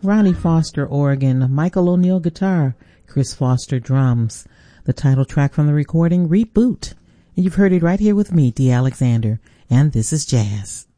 Ronnie Foster, organ. Michael O'Neill, guitar. Chris Foster, drums. The title track from the recording, Reboot. And you've heard it right here with me, Dee Alexander. And this is Jazz.